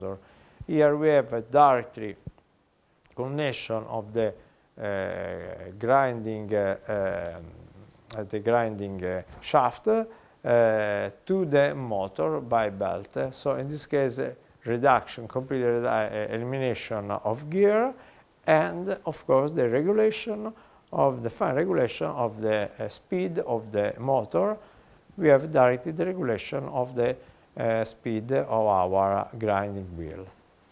Here we have a directly connection of the grinding shaft to the motor by belt. So in this case, reduction, complete elimination of gear, and of course the regulation of the fine regulation of the speed of the motor. We have directly the regulation of the speed of our grinding wheel.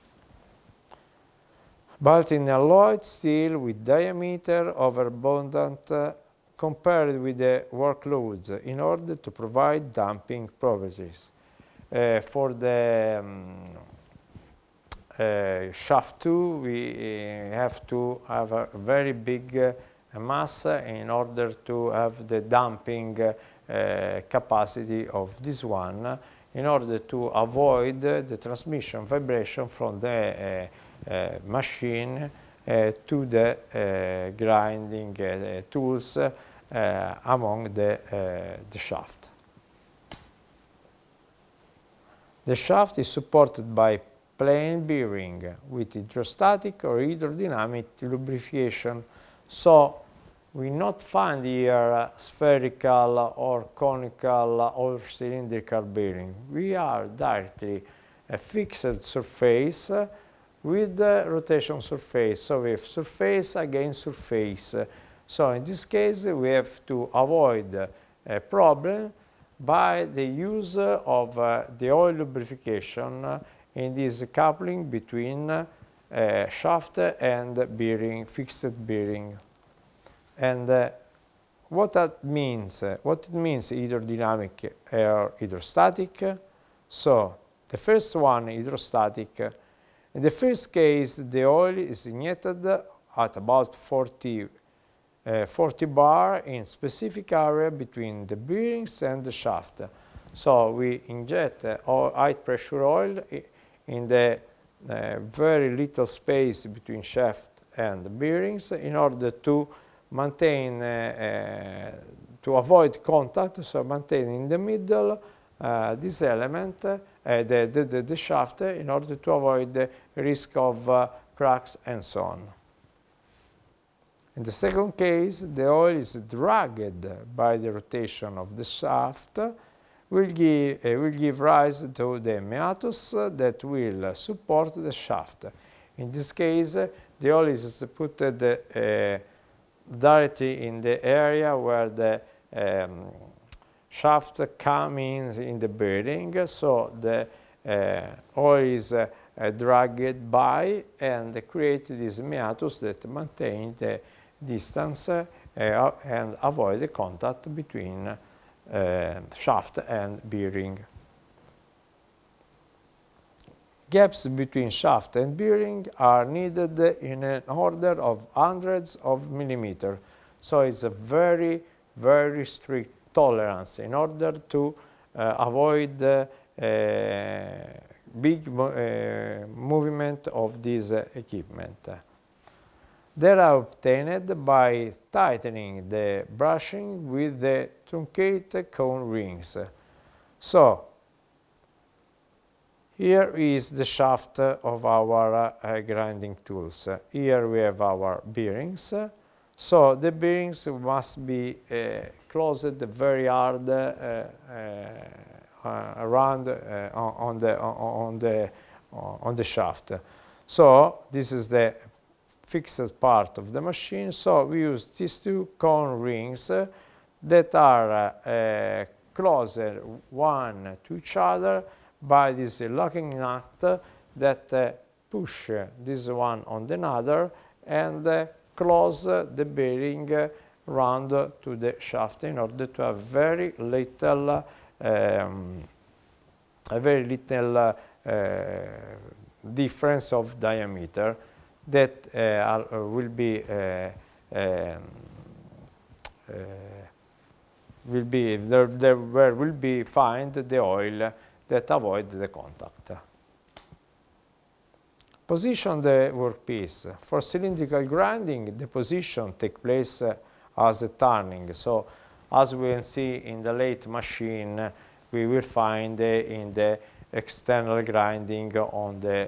But in alloyed steel with diameter overabundant compared with the workloads in order to provide damping properties. For the shaft 2, we have to have a very big mass in order to have the damping capacity of this one, in order to avoid the transmission vibration from the machine to the grinding tools among the shaft. The shaft is supported by plain bearing with hydrostatic or hydrodynamic lubrication. So we not find here spherical or conical or cylindrical bearing. We are directly a fixed surface with the rotation surface. So we have surface against surface. So in this case we have to avoid a problem by the use of the oil lubrication in this coupling between shaft and bearing, fixed bearing. And what that means? What it means hydrodynamic or hydrostatic? So the first one, hydrostatic. In the first case, the oil is injected at about 40 bar in specific area between the bearings and the shaft. So we inject high pressure oil in the very little space between shaft and the bearings in order to maintain, to avoid contact, so maintain in the middle this element, the shaft, in order to avoid the risk of cracks and so on. In the second case, the oil is dragged by the rotation of the shaft, will give rise to the meatus that will support the shaft. In this case, the oil is put directly in the area where the shaft comes in the bearing, so the oil is dragged by and creates this meatus that maintains the distance and avoid the contact between shaft and bearing. Gaps between shaft and bearing are needed in an order of hundreds of millimeters. So it's a very, very strict tolerance in order to avoid big movement of this equipment. They are obtained by tightening the brushing with the truncate cone rings. So here is the shaft of our grinding tools. Here we have our bearings. So the bearings must be closed very hard around on the shaft. So this is the fixed part of the machine. So we use these two cone rings that are closer one to each other by this locking nut that push this one on the other and close the bearing round to the shaft in order to have very little difference of diameter that will be where will be find the oil that avoid the contact. Position the workpiece. For cylindrical grinding, the position takes place as a turning. So, as we can see in the lathe machine, we will find in the external grinding on the